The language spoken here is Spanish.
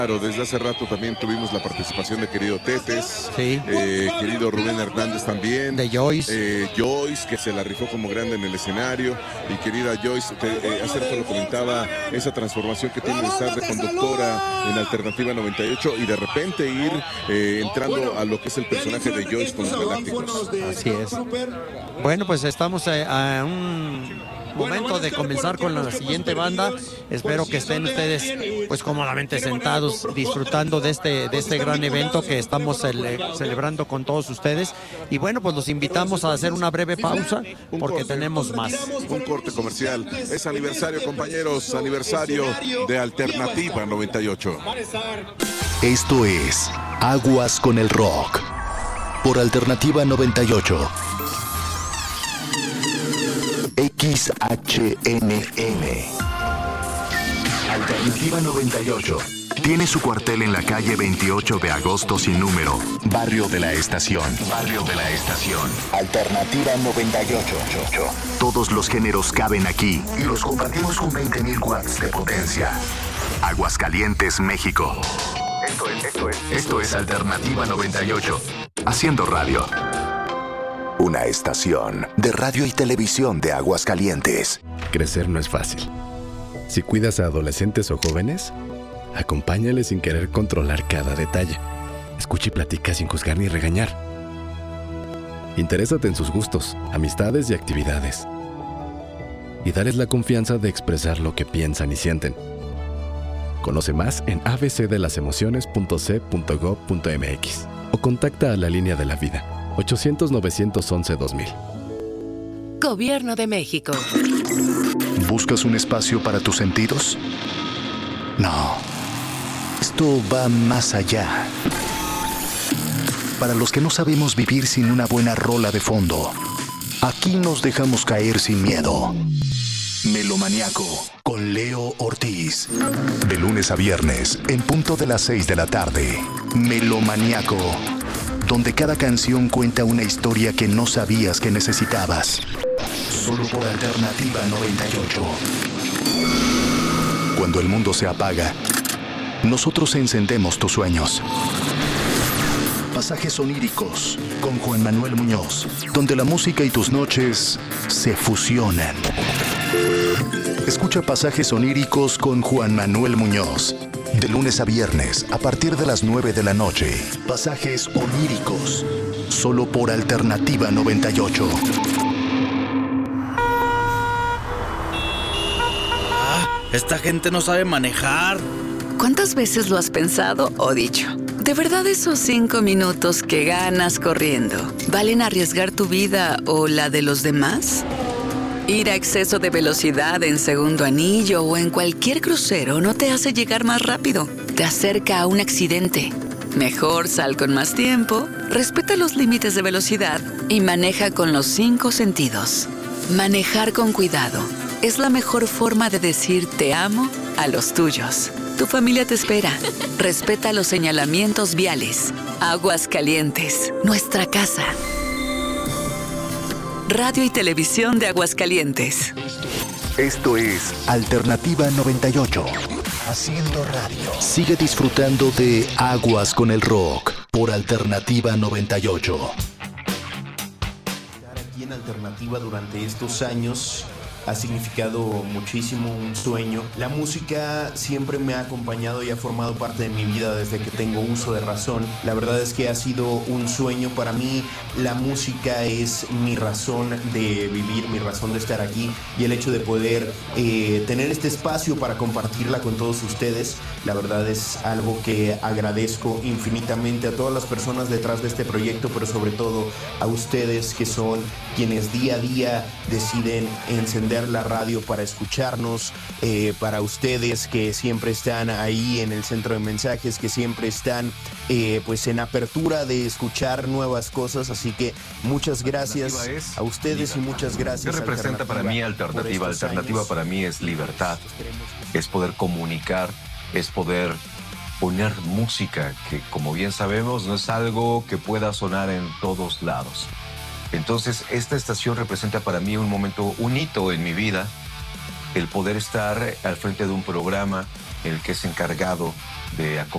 Claro, desde hace rato también tuvimos la participación de querido Tetes, Sí. querido Rubén Hernández también. De Joyce. Joyce, que se la rifó como grande en el escenario. Y querida Joyce, hace rato lo comentaba, esa transformación que tiene de estar de conductora en Alternativa 98 y de repente ir entrando a lo que es el personaje de Joyce con los Galácticos. Así es. Bueno, pues estamos a un momento de comenzar con la siguiente banda. Espero que estén ustedes pues cómodamente sentados disfrutando de este gran evento que estamos celebrando con todos ustedes. Y bueno, pues los invitamos a hacer una breve pausa porque tenemos más. Un corte comercial. Es aniversario, compañeros, aniversario de Alternativa 98. Esto es Aguas con el Rock por Alternativa 98. XHNN. Alternativa 98. Tiene su cuartel en la calle 28 de agosto sin número, Barrio de la Estación. Barrio de la Estación. Alternativa 98. Todos los géneros caben aquí y los compartimos con 20.000 watts de potencia. Aguascalientes, México. Esto es Alternativa 98. Haciendo radio. Una estación de radio y televisión de Aguascalientes. Crecer no es fácil. Si cuidas a adolescentes o jóvenes, acompáñales sin querer controlar cada detalle. Escucha y platica sin juzgar ni regañar. Interésate en sus gustos, amistades y actividades. Y dales la confianza de expresar lo que piensan y sienten. Conoce más en abcdelasemociones.c.gov.mx o contacta a la línea de la vida 800-911-2000. Gobierno de México. ¿Buscas un espacio para tus sentidos? No. Esto va más allá. Para los que no sabemos vivir sin una buena rola de fondo, aquí nos dejamos caer sin miedo. Melomaniaco con Leo Ortiz. De lunes a viernes, en punto de las 6 de la tarde. Melomaniaco, donde cada canción cuenta una historia que no sabías que necesitabas. Solo por Alternativa 98. Cuando el mundo se apaga, nosotros encendemos tus sueños. Pasajes oníricos con Juan Manuel Muñoz, donde la música y tus noches se fusionan. Escucha Pasajes oníricos con Juan Manuel Muñoz. De lunes a viernes, a partir de las 9 de la noche. Pasajes oníricos. Solo por Alternativa 98. Esta gente no sabe manejar. ¿Cuántas veces lo has pensado o dicho? ¿De verdad esos 5 minutos que ganas corriendo valen arriesgar tu vida o la de los demás? Ir a exceso de velocidad en segundo anillo o en cualquier crucero no te hace llegar más rápido, te acerca a un accidente. Mejor sal con más tiempo, respeta los límites de velocidad y maneja con los 5 sentidos. Manejar con cuidado es la mejor forma de decir te amo a los tuyos. Tu familia te espera. Respeta los señalamientos viales. Aguascalientes, nuestra casa. Radio y Televisión de Aguascalientes. Esto es Alternativa 98. Haciendo radio. Sigue disfrutando de Aguas con el Rock por Alternativa 98. Estar aquí en Alternativa durante estos años ha significado muchísimo, un sueño. La música siempre me ha acompañado y ha formado parte de mi vida desde que tengo uso de razón. La verdad es que ha sido un sueño para mí. La música es mi razón de vivir, mi razón de estar aquí, y el hecho de poder tener este espacio para compartirla con todos ustedes, la verdad es algo que agradezco infinitamente a todas las personas detrás de este proyecto, pero sobre todo a ustedes, que son quienes día a día deciden encender la radio para escucharnos, para ustedes que siempre están ahí en el centro de mensajes, que siempre están pues en apertura de escuchar nuevas cosas. Así que muchas gracias a ustedes y muchas gracias. ¿Qué representa para mí Alternativa? Alternativa para mí es libertad, es poder comunicar, es poder poner música que, como bien sabemos, no es algo que pueda sonar en todos lados. Entonces, esta estación representa para mí un momento, un hito en mi vida, el poder estar al frente de un programa en el que es encargado de acompañar